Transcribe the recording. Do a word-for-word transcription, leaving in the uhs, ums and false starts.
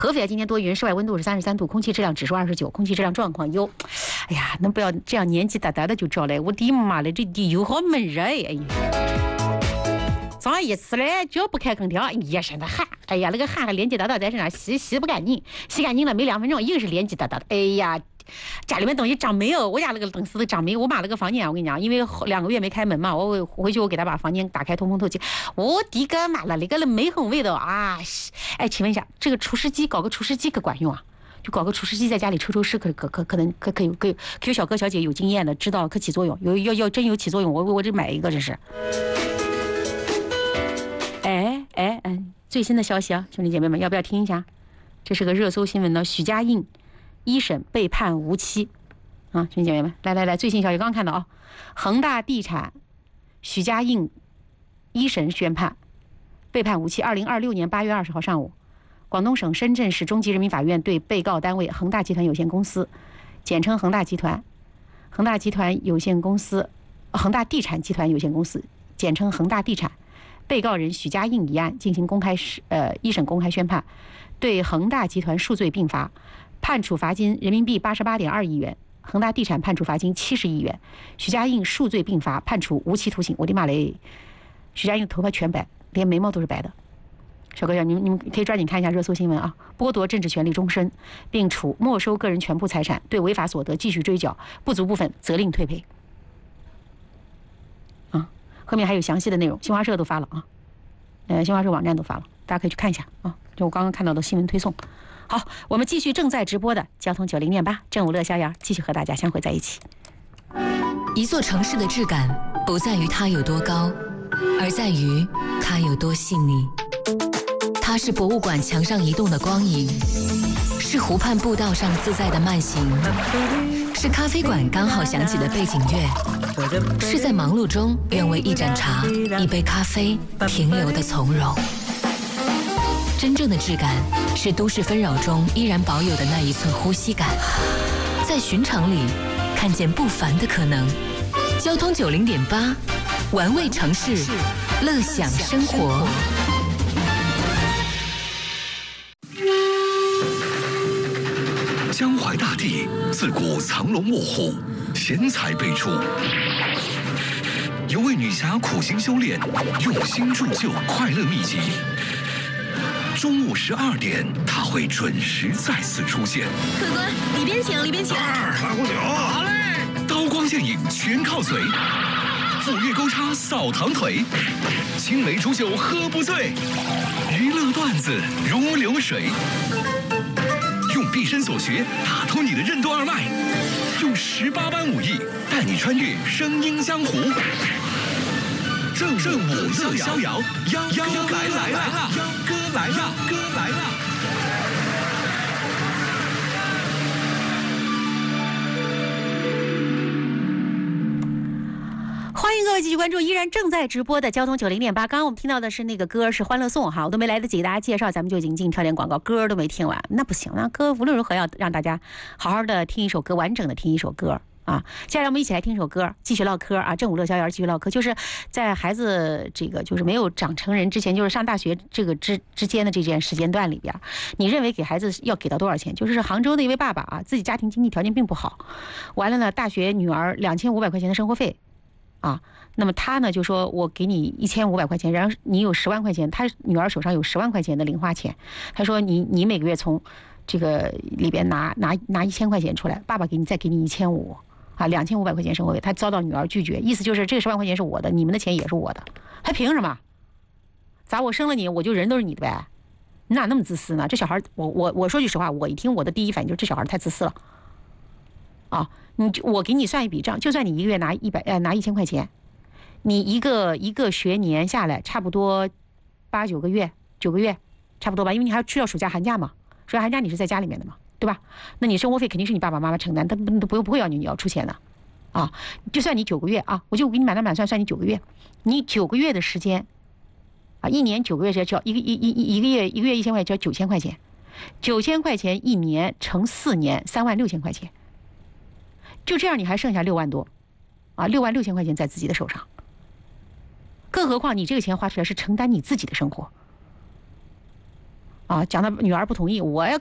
合肥今天多云，室外温度是三十三度，空气质量指数二十九，空气质量状况优。哎呀，能不要这样年纪大大的就着来？我的妈嘞，这地又好闷热哎！哎呀，早上一起来就不开空调，一身的汗。哎呀，那个汗还连接大大在身上洗洗不干净，洗干净了没两分钟，一个是连接大大的。哎呀，家里面东西长霉哦，我家那个东西都长霉。我妈那个房间，我跟你讲，因为两个月没开门嘛，我回去我给她把房间打开通风透气。我的个妈了，那个霉红味道啊！哎，请问一下，这个除湿机搞个除湿机可管用啊？就搞个除湿机在家里抽抽湿，可可可可能可可以可以可有小哥小姐有经验的知道可起作用，有要要真有起作用，我我这买一个这是。哎哎嗯，最新的消息啊，兄弟姐妹们，要不要听一下？这是个热搜新闻呢，许家印一审被判无期啊，兄弟姐妹们，来来来，最新消息刚刚看到啊，恒大地产许家印一审宣判被判无期。二零二六年八月二十号上午，广东省深圳市中级人民法院对被告单位恒大集团有限公司，简称恒大集团，恒大集团有限公司，恒大地产集团有限公司，简称恒大地产，被告人许家印一案进行公开呃一审公开宣判，对恒大集团数罪并罚，判处罚金人民币八十八点二亿元，恒大地产判处罚金七十亿元，许家印数罪并罚，判处无期徒刑。我的妈嘞！许家印头发全白，连眉毛都是白的。小哥哥，你们你们可以抓紧看一下热搜新闻啊！剥夺政治权利终身，并处没收个人全部财产，对违法所得继续追缴，不足部分责令退赔。啊，后面还有详细的内容，新华社都发了啊，呃，新华社网站都发了，大家可以去看一下啊。就我刚刚看到的新闻推送。好，我们继续正在直播的交通九零点八正午乐逍遥，继续和大家相会在一起。 一座城市的质感不在于它有多高，而在于它有多细腻。它是博物馆墙上移动的光影，是湖畔步道上自在的慢行，是咖啡馆刚好响起的背景乐，是在忙碌中愿为一盏茶、一杯咖啡停留的从容。真正的质感是都市纷扰中依然保有的那一寸呼吸感，在寻常里看见不凡的可能。交通九零点八，玩味城市，乐享生活。 江淮大地自古藏龙卧虎，贤才辈出。有位女侠苦心修炼，用心铸就快乐秘籍。中午十二点，她会准时再次出现。 客官，里边请，里边请。 二拉壶酒，好嘞。刀光剑影全靠嘴，斧钺钩叉扫堂腿，青梅煮酒喝不醉，娱乐段子如流水。用毕生所学打通你的任督二脉，用十八般武艺带你穿越声音江湖。正正午乐逍遥，幺幺哥来来了，幺哥来了，哥来了。 欢迎各位继续关注依然正在直播的交通九零点八。刚刚我们听到的是那个歌是欢乐颂哈，我都没来得及给大家介绍，咱们就已经进跳点广告，歌都没听完，那不行，那歌无论如何要让大家好好的听一首歌，完整的听一首歌啊。接下来我们一起来听首歌，继续唠嗑啊，正午乐逍遥继续唠嗑，就是在孩子这个就是没有长成人之前，就是上大学这个之之间的这件时间段里边，你认为给孩子要给到多少钱？就是杭州的一位爸爸啊，自己家庭经济条件并不好，完了呢，大学女儿两千五百块钱的生活费。啊，那么他呢就说我给你一千五百块钱，然后你有十万块钱，他女儿手上有十万块钱的零花钱，他说你你每个月从这个里边拿拿拿一千块钱出来，爸爸给你再给你一千五啊，两千五百块钱生活费，他遭到女儿拒绝，意思就是这十万块钱是我的，你们的钱也是我的，还凭什么？咋我生了你我就人都是你的呗？你哪那么自私呢？这小孩，我我我说句实话，我一听我的第一反应就是这小孩太自私了。啊，你我给你算一笔账，就算你一个月拿一百呃拿一千块钱，你一个一个学年下来差不多八九个月九个月差不多吧，因为你还要去掉暑假寒假嘛，暑假寒假你是在家里面的嘛，对吧？那你生活费肯定是你爸爸妈妈承担，他不不不会要你你要出钱的，啊，就算你九个月啊，我就给你满打满算算你九个月，你九个月的时间，啊，一年九个月只要交一个一一一一个月一个月一千块钱，交九千块钱，九千块钱一年乘四年三万六千块钱。就这样你还剩下六万多啊，六万六千块钱在自己的手上，更何况你这个钱花出来是承担你自己的生活啊，讲他女儿不同意，我要